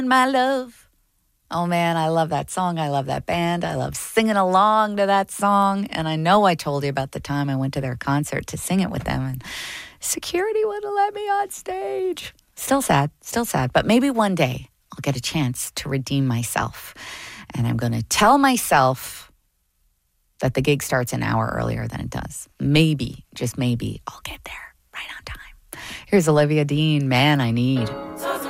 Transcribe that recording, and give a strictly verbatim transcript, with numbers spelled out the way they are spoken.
My love. Oh man, I love that song. I love that band. I love singing along to that song. And I know I told you about the time I went to their concert to sing it with them, and security wouldn't let me on stage. Still sad, still sad. But maybe one day I'll get a chance to redeem myself. And I'm going to tell myself that the gig starts an hour earlier than it does. Maybe, just maybe, I'll get there right on time. Here's Olivia Dean, Man I Need.